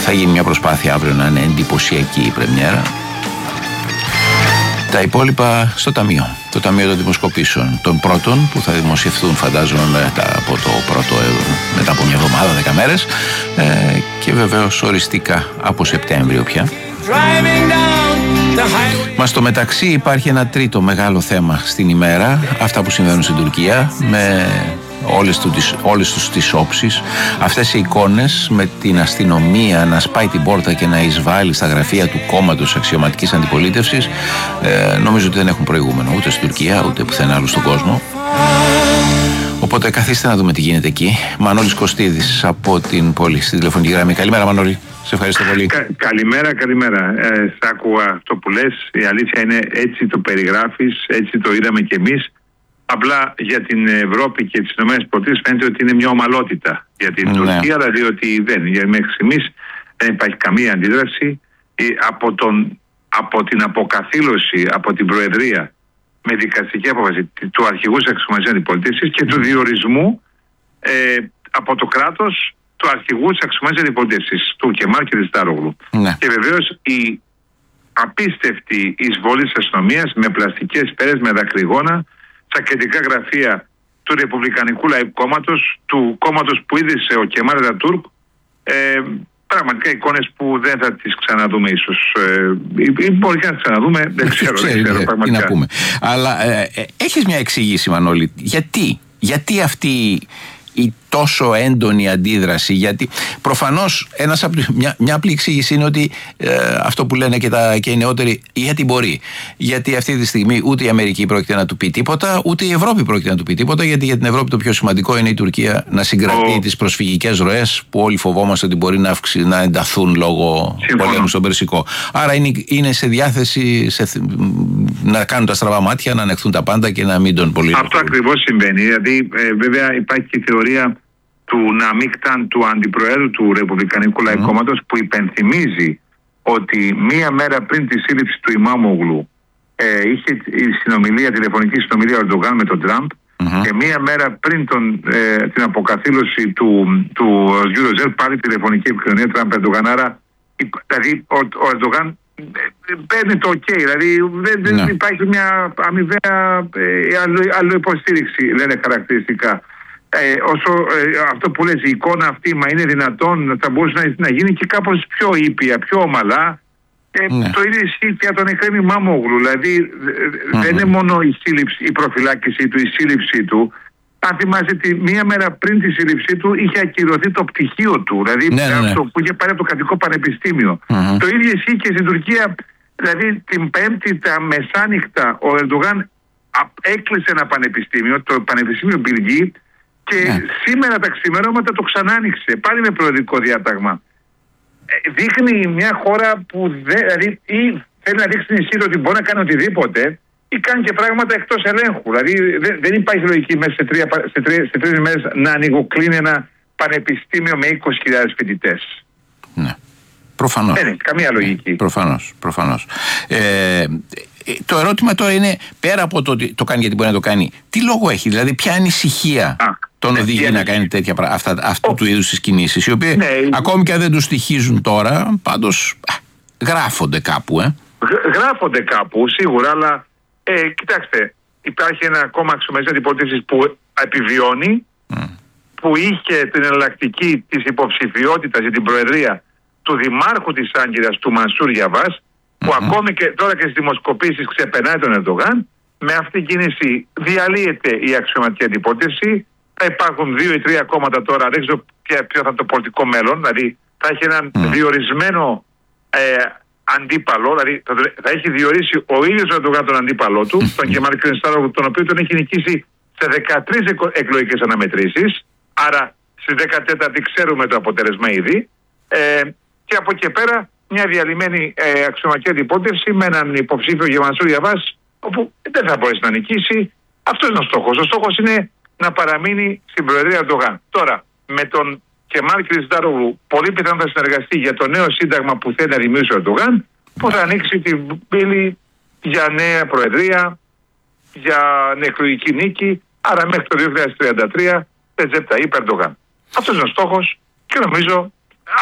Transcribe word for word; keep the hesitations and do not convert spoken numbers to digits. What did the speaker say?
θα γίνει μια προσπάθεια αύριο να είναι εντυπωσιακή η πρεμιέρα. Τα υπόλοιπα στο ταμείο. Το Ταμείο των Δημοσκοπήσεων των πρώτων που θα δημοσιευθούν φαντάζομαι μετά από το πρώτο, μετά από μια εβδομάδα, δέκα μέρες, ε, και βεβαίως οριστικά από Σεπτέμβριο πια. Μα στο μεταξύ υπάρχει ένα τρίτο μεγάλο θέμα στην ημέρα, αυτά που συμβαίνουν στην Τουρκία με όλες, του, τις, όλες τους τις όψεις. Αυτές οι εικόνες με την αστυνομία να σπάει την πόρτα και να εισβάλλει στα γραφεία του κόμματος αξιωματικής αντιπολίτευσης, ε, νομίζω ότι δεν έχουν προηγούμενο ούτε στην Τουρκία ούτε πουθενά άλλου στον κόσμο. Οπότε καθίστε να δούμε τι γίνεται εκεί. Μανώλης Κωστίδης από την πόλη στη τηλεφωνική γραμμή. Καλημέρα Μανώλη, σε ευχαριστώ πολύ. Κα, καλημέρα, καλημέρα. Ε, σ' άκουγα αυτό που λες. Η αλήθεια είναι έτσι το περιγράφεις, έτσι το είδαμε κι εμείς. Απλά για την Ευρώπη και τις ΗΠΑ φαίνεται ότι είναι μια ομαλότητα. Για την ναι. Τουρκία δηλαδή ότι δεν. Για μέχρι στιγμής δεν υπάρχει καμία αντίδραση. Από, τον, από την αποκαθήλωση, από την Προεδρία με δικαστική απόφαση του αρχηγού της αξιωματικής αντιπολίτευσης και του διορισμού ε, από το κράτος του αρχηγού της αξιωματικής αντιπολίτευσης, του Κεμάλ Κιλιστάρογλου. Ναι. Και βεβαίως η απίστευτη εισβολή της αστυνομίας με πλαστικές πέρες, με δακρυγόνα, στα κεντρικά γραφεία του Ρεπουμπλικανικού Λαϊκού Κόμματος, του κόμματος που ίδρυσε ο Κεμάλ Ατατούρκ. Ε, πραγματικά εικόνες που δεν θα τις ξαναδούμε ίσως. Ε, ή μπορεί και να τις ξαναδούμε, δεν ξέρω. δεν ξέρω πραγματικά. Τι να πούμε. Αλλά ε, ε, έχεις μια εξήγηση Μανώλη, γιατί, γιατί αυτή η τόσο έντονη αντίδραση? Γιατί προφανώς ένας, μια, μια απλή εξήγηση είναι ότι ε, αυτό που λένε και, τα, και οι νεότεροι, γιατί μπορεί. Γιατί αυτή τη στιγμή ούτε η Αμερική πρόκειται να του πει τίποτα, ούτε η Ευρώπη πρόκειται να του πει τίποτα, γιατί για την Ευρώπη το πιο σημαντικό είναι η Τουρκία να συγκρατεί oh. τις προσφυγικές ροές που όλοι φοβόμαστε ότι μπορεί να, αυξη, να ενταθούν λόγω πολέμου στον Περσικό. Άρα είναι, είναι σε διάθεση σε, να κάνουν τα στραβά μάτια, να ανεχθούν τα πάντα και να μην τον πολύ. Αυτό ακριβώς συμβαίνει. Δηλαδή, ε, βέβαια, υπάρχει και η θεωρία του Ναμίκταν, του Αντιπροέδρου του Ρεπουμπλικανικού Λαϊκού Κόμματος, που υπενθυμίζει ότι μία μέρα πριν τη σύλληψη του Ιμάμογλου ε, είχε η συνομιλία, τηλεφωνική συνομιλία ο Ερντογάν με τον Τραμπ, mm-hmm. και μία μέρα πριν τον, ε, την αποκαθήλωση του, του Eurozel πάλι τηλεφωνική επικοινωνία Τραμπ-Ερντογάν. Άρα δηλαδή ο, ο Ερντογάν παίρνει το ok, δηλαδή δεν, δεν mm-hmm. υπάρχει μια αμοιβαία ε, αλλοϊποστήριξη, λένε χαρακτηριστικά. Ε, όσο ε, αυτό που λες, η εικόνα αυτή, μα είναι δυνατόν, θα μπορούσε να, να γίνει και κάπως πιο ήπια, πιο ομαλά. Ε, ναι. Το ίδιο ισχύει για τον Εκρέμ Ιμάμογλου. Δηλαδή mm-hmm. δεν είναι μόνο η, σύλληψη, η προφυλάκηση του, η σύλληψή του. Αν θυμάστε, τη, μία μέρα πριν τη σύλληψή του είχε ακυρωθεί το πτυχίο του. Δηλαδή ναι, ναι, ναι. αυτό που είχε πάρει από το Κρατικό Πανεπιστήμιο. Mm-hmm. Το ίδιο ισχύει και στην Τουρκία. Δηλαδή την Πέμπτη τα μεσάνυχτα ο Ερντογάν έκλεισε ένα πανεπιστήμιο, το Πανεπιστήμιο Μπιλγκή. Και yeah. σήμερα τα ξημερώματα το ξανά άνοιξε, πάλι με προεδρικό διάταγμα. Ε, δείχνει μια χώρα που δεν, δηλαδή, ή θέλει να δείξει την ισχύ ότι μπορεί να κάνει οτιδήποτε, ή κάνει και πράγματα εκτός ελέγχου. Δηλαδή δεν, δεν υπάρχει λογική μέσα σε, τρία, σε, τρία, σε τρεις μέρες να ανοιγοκλίνει ένα πανεπιστήμιο με είκοσι χιλιάδες φοιτητές. Ναι, προφανώς. Δεν έχει καμία λογική. Ναι, προφανώς, προφανώς. Ε, το ερώτημα τώρα είναι, πέρα από το ότι το κάνει γιατί μπορεί να το κάνει, τι λόγο έχει, δηλαδή ποια ανησυχία τον οδηγεί να κάνει τέτοια πράγματα, αυτού oh. του είδους τις κινήσεις, οι οποίες ναι. ακόμη και αν δεν τους στοιχίζουν τώρα, πάντως α, γράφονται κάπου. Ε. Γράφονται κάπου, σίγουρα, αλλά ε, κοιτάξτε, υπάρχει ένα κόμμα αξιωματικής αντιπολίτευσης που επιβιώνει, mm. που είχε την εναλλακτική της υποψηφιότητας για την προεδρία του δημάρχου της Άγκυρας, του Μανσούρ Γιαβάς, που mm-hmm. ακόμη και τώρα και στις δημοσκοπήσεις ξεπερνάει τον Ερντογάν. Με αυτή την κίνηση διαλύεται η αξιωματική αντιπολίτευση. Θα υπάρχουν δύο ή τρία κόμματα τώρα, δεν ξέρω ποιο θα είναι το πολιτικό μέλλον. Δηλαδή θα έχει έναν mm. διορισμένο ε, αντίπαλο, δηλαδή θα, θα έχει διορίσει ο ίδιος ο Ερντογάν τον αντίπαλό του, τον Κεμάλ Κιλιστάρογλου, τον οποίο τον έχει νικήσει σε δεκατρείς εκλογικές αναμετρήσεις. Άρα στη δεκατέταρτη ξέρουμε το αποτέλεσμα ήδη. Ε, και από εκεί πέρα μια διαλυμένη ε, αξιωματική αντιπολίτευση με έναν υποψήφιο για Μανσούρ Γιαβάς, όπου δεν θα μπορέσει να νικήσει. Αυτό είναι ο στόχος. Ο στόχος είναι να παραμείνει στην Προεδρία Ερντογάν. Τώρα, με τον Κεμάλ Κιλιστάρογλου, πολύ πιθανόν θα συνεργαστεί για το νέο σύνταγμα που θέλει να δημιουργήσει ο Ερντογάν, που θα ανοίξει την πύλη για νέα Προεδρία, για εκλογική νίκη. Άρα, μέχρι το δύο χιλιάδες τριάντα τρία, Ρετζέπ Ταγίπ Ερντογάν. Αυτό είναι ο στόχος και νομίζω